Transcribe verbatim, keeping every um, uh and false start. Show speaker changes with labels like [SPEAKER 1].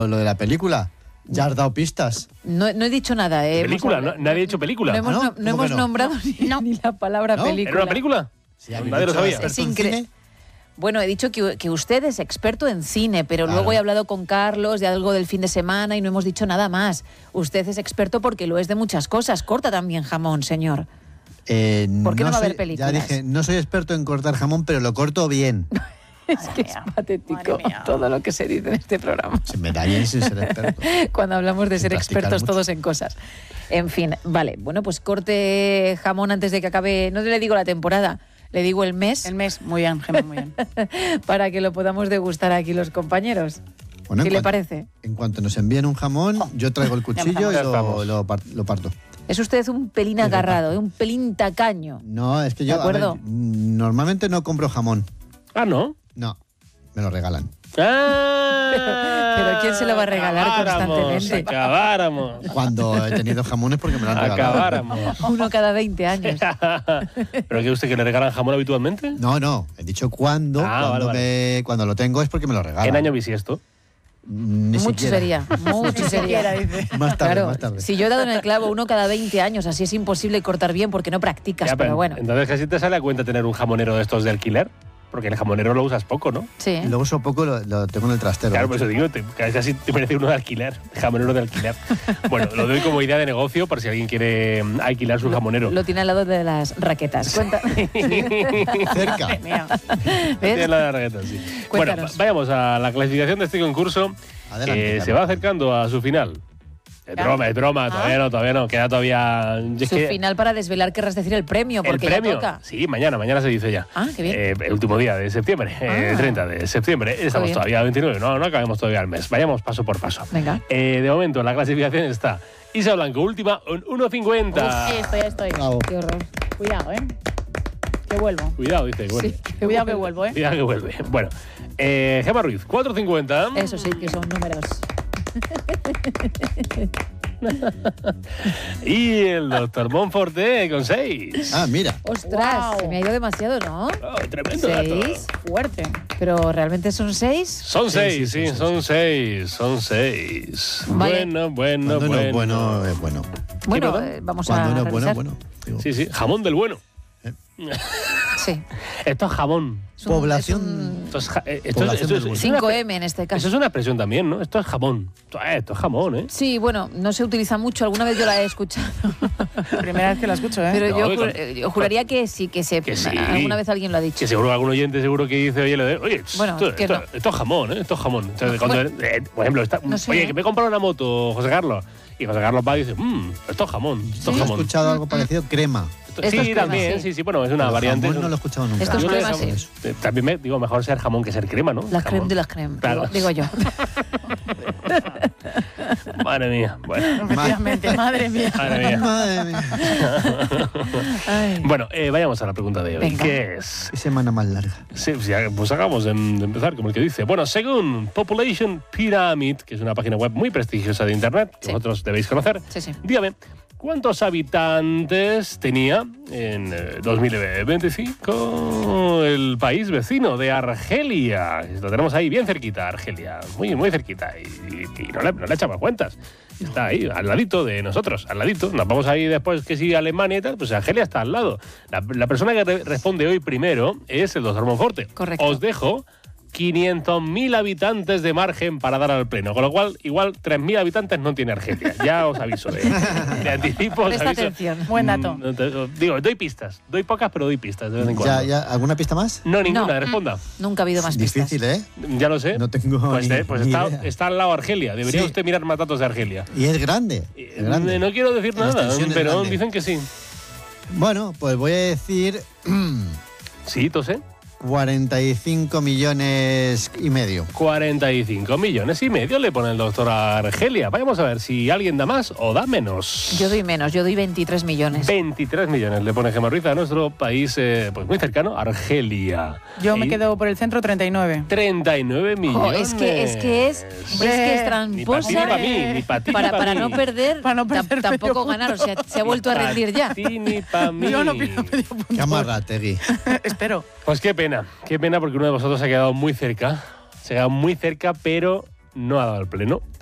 [SPEAKER 1] lo de la película. Ya has dado pistas.
[SPEAKER 2] No, no he dicho nada. Eh.
[SPEAKER 3] ¿Película?
[SPEAKER 2] Hemos,
[SPEAKER 3] No, nadie ha dicho película.
[SPEAKER 2] No hemos,
[SPEAKER 1] ¿Ah, no?
[SPEAKER 2] no, no hemos
[SPEAKER 1] no?
[SPEAKER 2] nombrado ni,
[SPEAKER 4] No.
[SPEAKER 2] ni la palabra
[SPEAKER 1] ¿No?
[SPEAKER 2] película.
[SPEAKER 3] ¿Era una película?
[SPEAKER 1] Sí, habéis
[SPEAKER 3] Nadie lo
[SPEAKER 1] dicho
[SPEAKER 3] sabía.
[SPEAKER 1] experto
[SPEAKER 2] Es
[SPEAKER 1] en
[SPEAKER 2] incre-
[SPEAKER 1] cine.
[SPEAKER 2] Bueno, he dicho que, que usted es experto en cine, pero
[SPEAKER 1] Claro.
[SPEAKER 2] luego he hablado con Carlos de algo del fin de semana y no hemos dicho nada más. Usted es experto porque lo es de muchas cosas. Corta también jamón, señor.
[SPEAKER 1] Eh,
[SPEAKER 2] ¿Por qué no va a
[SPEAKER 1] soy-
[SPEAKER 2] haber películas?
[SPEAKER 1] Ya dije, no soy experto en cortar jamón, pero lo corto bien.
[SPEAKER 2] Es que es patético
[SPEAKER 4] madre mía.
[SPEAKER 2] todo lo que se dice en este programa.
[SPEAKER 1] Se me da bien sin ser experto.
[SPEAKER 2] Cuando hablamos de
[SPEAKER 1] Sin
[SPEAKER 2] ser
[SPEAKER 1] practicar
[SPEAKER 2] expertos
[SPEAKER 1] mucho.
[SPEAKER 2] todos en cosas. En fin, vale. Bueno, pues corte jamón antes de que acabe, no le digo la temporada, le digo el mes,
[SPEAKER 4] El mes, muy bien, Gemma, muy bien.
[SPEAKER 2] para que lo podamos degustar aquí los compañeros.
[SPEAKER 1] Bueno,
[SPEAKER 2] ¿Qué
[SPEAKER 1] en
[SPEAKER 2] le
[SPEAKER 1] cuan-
[SPEAKER 2] parece?
[SPEAKER 1] En cuanto nos envíen un jamón, yo traigo el cuchillo y
[SPEAKER 3] Ya
[SPEAKER 1] lo,
[SPEAKER 3] estamos.
[SPEAKER 1] lo par- lo parto.
[SPEAKER 2] Es usted un pelín
[SPEAKER 1] Es
[SPEAKER 2] agarrado,
[SPEAKER 1] verdad.
[SPEAKER 2] ¿eh? Un pelín tacaño.
[SPEAKER 1] No, es que
[SPEAKER 2] ¿De
[SPEAKER 1] yo a ver,
[SPEAKER 2] acuerdo?
[SPEAKER 1] normalmente no compro jamón.
[SPEAKER 3] Ah, ¿no?
[SPEAKER 1] No, me lo regalan.
[SPEAKER 3] Ah,
[SPEAKER 2] Pero ¿quién se lo va a regalar
[SPEAKER 3] acabáramos,
[SPEAKER 2] constantemente?
[SPEAKER 3] Acabáramos.
[SPEAKER 1] Cuando he tenido jamones porque me lo han regalado.
[SPEAKER 3] Acabáramos.
[SPEAKER 2] Uno cada veinte años.
[SPEAKER 3] ¿Pero que usted que le regalan jamón habitualmente?
[SPEAKER 1] No, no, he dicho cuando,
[SPEAKER 3] Ah,
[SPEAKER 1] cuando,
[SPEAKER 3] vale,
[SPEAKER 1] me- cuando lo tengo es porque me lo regalan.
[SPEAKER 3] ¿En año bisiesto?
[SPEAKER 1] Ni
[SPEAKER 2] Mucho
[SPEAKER 1] siquiera.
[SPEAKER 2] sería, mucho sería.
[SPEAKER 4] dice.
[SPEAKER 1] Más tarde,
[SPEAKER 2] Claro,
[SPEAKER 1] más tarde.
[SPEAKER 2] si yo he dado en el clavo uno cada veinte años, así es imposible cortar bien porque no practicas,
[SPEAKER 3] Ya,
[SPEAKER 2] pero bueno.
[SPEAKER 3] Entonces casi te sale a cuenta tener un jamonero de estos de alquiler. Porque el jamonero lo usas poco, ¿no?
[SPEAKER 2] Sí.
[SPEAKER 1] Y luego uso poco, lo, lo tengo en el trastero.
[SPEAKER 3] Claro, por eso digo, te, casi te merece uno de alquiler, jamonero de alquiler. Bueno, lo doy como idea de negocio por si alguien quiere mm, alquilar su jamonero.
[SPEAKER 2] Lo tiene al lado de las raquetas. Cuenta.
[SPEAKER 1] Cerca.
[SPEAKER 4] Mira,
[SPEAKER 3] Tiene
[SPEAKER 2] ¿Ves?
[SPEAKER 3] la de raqueta, sí. Bueno,
[SPEAKER 2] Cuéntanos.
[SPEAKER 3] va- vayamos a la clasificación de este concurso
[SPEAKER 1] Adelante,
[SPEAKER 3] que
[SPEAKER 1] Carlos.
[SPEAKER 3] se va acercando a su final. Es
[SPEAKER 4] ¿Ya?
[SPEAKER 3] broma, es broma,
[SPEAKER 2] Ah.
[SPEAKER 3] todavía no, todavía no, queda todavía... es
[SPEAKER 2] Su
[SPEAKER 3] que
[SPEAKER 2] final para desvelar querrás decir el premio,
[SPEAKER 3] el
[SPEAKER 2] porque ya
[SPEAKER 3] premio,
[SPEAKER 2] toca.
[SPEAKER 3] sí, mañana, mañana se dice ya.
[SPEAKER 2] Ah, qué bien.
[SPEAKER 3] Eh, el último día de septiembre, eh,
[SPEAKER 2] Ah.
[SPEAKER 3] treinta de septiembre. Estamos
[SPEAKER 2] bien.
[SPEAKER 3] todavía a veintinueve, no, no acabemos todavía el mes. Vayamos paso por paso.
[SPEAKER 2] Venga.
[SPEAKER 3] Eh, de momento, en la clasificación está Isa Blanco, última, en uno cincuenta.
[SPEAKER 4] ahí estoy, ahí estoy.
[SPEAKER 1] Bravo.
[SPEAKER 2] Qué horror.
[SPEAKER 4] Cuidado, ¿eh? Que vuelvo.
[SPEAKER 3] Cuidado, dice, que vuelve.
[SPEAKER 2] Sí,
[SPEAKER 4] Cuidado que vuelvo, ¿eh?
[SPEAKER 3] Cuidado que vuelve. Bueno, eh, Gemma Ruiz, cuatro cincuenta.
[SPEAKER 2] Eso sí que son números.
[SPEAKER 3] Y el doctor Monforte con seis.
[SPEAKER 1] Ah, mira.
[SPEAKER 2] Ostras,
[SPEAKER 4] Wow.
[SPEAKER 2] se me ha ido demasiado, ¿no?
[SPEAKER 3] Oh, tremendo dato.
[SPEAKER 2] ¿Seis?
[SPEAKER 4] Fuerte.
[SPEAKER 2] Pero realmente son seis.
[SPEAKER 3] Son
[SPEAKER 1] Sí,
[SPEAKER 3] seis,
[SPEAKER 1] sí,
[SPEAKER 3] sí,
[SPEAKER 1] sí,
[SPEAKER 3] son seis, son seis.
[SPEAKER 2] Vale.
[SPEAKER 3] Bueno, bueno,
[SPEAKER 1] Cuando uno
[SPEAKER 3] bueno.
[SPEAKER 1] es bueno, es bueno.
[SPEAKER 2] Bueno,
[SPEAKER 3] perdón?
[SPEAKER 2] eh, vamos
[SPEAKER 1] Cuando
[SPEAKER 2] a
[SPEAKER 1] uno es bueno,
[SPEAKER 2] revisar.
[SPEAKER 1] es bueno. Digo,
[SPEAKER 3] Sí, sí, jamón del bueno.
[SPEAKER 2] Sí.
[SPEAKER 3] Esto es jamón.
[SPEAKER 2] Es un-
[SPEAKER 1] Población-
[SPEAKER 2] es un
[SPEAKER 3] Esto es, ja- eh, esto
[SPEAKER 1] Población
[SPEAKER 3] es, esto es-
[SPEAKER 1] del
[SPEAKER 3] es
[SPEAKER 1] bueno.
[SPEAKER 3] una
[SPEAKER 2] cinco
[SPEAKER 3] pre-
[SPEAKER 2] eme en este
[SPEAKER 3] Eso
[SPEAKER 2] caso.
[SPEAKER 3] es una expresión también, ¿no? Esto es jamón. Esto, eh, esto es jamón, ¿eh?
[SPEAKER 2] Sí, bueno, no se utiliza mucho. Alguna vez yo la he escuchado.
[SPEAKER 4] Primera vez que la escucho, ¿eh?
[SPEAKER 2] Pero
[SPEAKER 3] No,
[SPEAKER 2] yo,
[SPEAKER 3] oiga.
[SPEAKER 2] jur- eh, yo juraría que sí, que se.
[SPEAKER 3] Que sí.
[SPEAKER 2] Alguna vez alguien lo ha dicho.
[SPEAKER 3] Que seguro algún oyente seguro que dice, oye, lo de, oye,
[SPEAKER 2] Bueno,
[SPEAKER 3] esto,
[SPEAKER 2] es que
[SPEAKER 3] esto-
[SPEAKER 2] no.
[SPEAKER 3] esto es jamón, ¿eh? Esto es jamón. Entonces,
[SPEAKER 2] No,
[SPEAKER 3] cuando,
[SPEAKER 2] bueno.
[SPEAKER 3] eh, por ejemplo, está,
[SPEAKER 2] No sé,
[SPEAKER 3] oye,
[SPEAKER 2] ¿eh?
[SPEAKER 3] que me he comprado una moto, José Carlos. Y José Carlos va y dice, mmm, esto es jamón, esto es
[SPEAKER 1] ¿He
[SPEAKER 3] jamón.
[SPEAKER 1] escuchado algo parecido? Crema.
[SPEAKER 3] Esto-
[SPEAKER 2] Esto
[SPEAKER 3] sí,
[SPEAKER 2] es crema,
[SPEAKER 3] también,
[SPEAKER 2] sí.
[SPEAKER 3] sí, sí, bueno, es una
[SPEAKER 1] Pero
[SPEAKER 3] variante.
[SPEAKER 1] jamón
[SPEAKER 3] es
[SPEAKER 1] no
[SPEAKER 3] un-
[SPEAKER 1] lo he escuchado nunca.
[SPEAKER 2] Esto es
[SPEAKER 3] Yo
[SPEAKER 2] crema,
[SPEAKER 3] le-
[SPEAKER 2] sí.
[SPEAKER 3] eh, También me, digo, mejor ser jamón que ser crema, ¿no?
[SPEAKER 2] Las creme
[SPEAKER 3] Jamón.
[SPEAKER 2] de las creme,
[SPEAKER 3] Claro.
[SPEAKER 2] digo, digo yo.
[SPEAKER 3] Madre mía, bueno.
[SPEAKER 4] Efectivamente, madre mía.
[SPEAKER 3] Madre mía.
[SPEAKER 1] Madre mía.
[SPEAKER 2] Ay.
[SPEAKER 3] Bueno, eh, vayamos a la pregunta de hoy.
[SPEAKER 2] Venga.
[SPEAKER 3] ¿Qué es?
[SPEAKER 1] Qué semana más larga.
[SPEAKER 3] Sí, pues, ya, pues acabamos de, de empezar, como el que dice. Bueno, según Population Pyramid, que es una página web muy prestigiosa de Internet, que
[SPEAKER 2] Sí.
[SPEAKER 3] vosotros debéis conocer,
[SPEAKER 2] Sí, sí.
[SPEAKER 3] dígame, ¿cuántos habitantes tenía en eh, dos mil veinticinco el país vecino de Argelia? Lo tenemos ahí bien cerquita, Argelia, muy, muy cerquita, y, y- y no, le, no le echamos cuentas. Está ahí, al ladito de nosotros, al ladito. Nos vamos ahí después que sí Alemania y tal, pues Argelia está al lado. La, la persona que re- responde hoy primero es el doctor Monforte.
[SPEAKER 2] Correcto.
[SPEAKER 3] Os dejo quinientos mil habitantes de margen para dar al pleno, con lo cual igual tres mil habitantes no tiene Argelia. Ya os aviso, de, de anticipo os
[SPEAKER 2] Presta
[SPEAKER 3] aviso.
[SPEAKER 2] atención.
[SPEAKER 4] Buen dato.
[SPEAKER 3] Mm, no te- digo, doy pistas, doy pocas pero doy pistas de vez en cuando.
[SPEAKER 1] ¿Ya, ya, ¿Alguna pista más?
[SPEAKER 3] No, ninguna,
[SPEAKER 2] No.
[SPEAKER 3] responda.
[SPEAKER 2] Nunca ha habido más pistas.
[SPEAKER 1] Difícil, ¿eh?
[SPEAKER 3] Ya lo sé.
[SPEAKER 1] No tengo
[SPEAKER 3] Pues,
[SPEAKER 1] ni-
[SPEAKER 3] eh, pues
[SPEAKER 1] ni
[SPEAKER 3] está,
[SPEAKER 1] idea.
[SPEAKER 3] está al lado Argelia. Debería
[SPEAKER 1] Sí.
[SPEAKER 3] usted mirar más datos de Argelia.
[SPEAKER 1] Y es grande.
[SPEAKER 3] Eh,
[SPEAKER 1] Es grande.
[SPEAKER 3] No quiero decir
[SPEAKER 1] En
[SPEAKER 3] nada,
[SPEAKER 1] extensión es
[SPEAKER 3] pero
[SPEAKER 1] grande.
[SPEAKER 3] dicen que sí.
[SPEAKER 1] Bueno, pues voy a decir
[SPEAKER 3] Sí, tosé.
[SPEAKER 1] cuarenta y cinco millones y medio.
[SPEAKER 3] cuarenta y cinco millones y medio le pone el doctor a Argelia. Vamos a ver si alguien da más o da menos.
[SPEAKER 2] Yo doy menos, yo doy veintitrés millones.
[SPEAKER 3] veintitrés millones le pone Gemma Ruiz a nuestro país eh, pues muy cercano, Argelia.
[SPEAKER 4] Yo me
[SPEAKER 3] Y
[SPEAKER 4] quedo por el centro treinta y nueve.
[SPEAKER 3] treinta y nueve
[SPEAKER 2] Jo,
[SPEAKER 3] millones.
[SPEAKER 2] es que es que es, es que es
[SPEAKER 4] Hombre,
[SPEAKER 3] Ni para ti ni
[SPEAKER 2] tramposa
[SPEAKER 3] para mí, ni para ti ni
[SPEAKER 2] para,
[SPEAKER 3] pa'
[SPEAKER 2] para
[SPEAKER 3] mí.
[SPEAKER 2] no perder,
[SPEAKER 4] Para no
[SPEAKER 2] tam-
[SPEAKER 4] perder
[SPEAKER 2] tampoco
[SPEAKER 4] medio
[SPEAKER 2] ganar, o sea, se ha
[SPEAKER 3] Ni
[SPEAKER 2] vuelto a
[SPEAKER 3] pa'
[SPEAKER 2] rendir ya.
[SPEAKER 3] ti ni para mí.
[SPEAKER 4] Yo no pierdo medio punto.
[SPEAKER 1] Qué amarrategui.
[SPEAKER 4] Espero.
[SPEAKER 3] Pues qué pena, qué pena porque uno de vosotros se ha quedado muy cerca. Se ha quedado muy cerca, pero no ha dado el pleno.